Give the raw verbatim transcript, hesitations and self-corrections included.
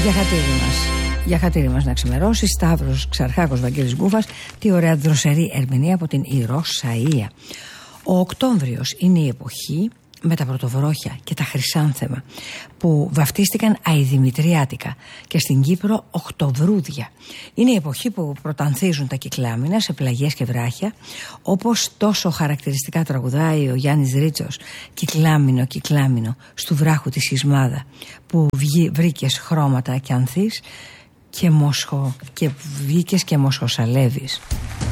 Για χατήρι μας. Για χατήρι μας να ξημερώσει. Σταύρος Ξαρχάκος, Βαγγέλης Γκούφας. Τι ωραία δροσερή ερμηνεία από την Ηρώ Σαΐα. Ο Οκτώβριος είναι η εποχή με τα πρωτοβρόχια και τα χρυσάνθεμα που βαφτίστηκαν αηδημητριάτικα και στην Κύπρο οκτωβρούδια. Είναι η εποχή που πρωτανθίζουν τα κυκλάμινα σε πλαγιές και βράχια, όπως τόσο χαρακτηριστικά τραγουδάει ο Γιάννης Ρίτσος, κυκλάμινο, κυκλάμινο, στου βράχου τη Σισμάδα, που βρήκες χρώματα και ανθείς και, μοσχο, και βγήκες και μοσχοσαλεύεις.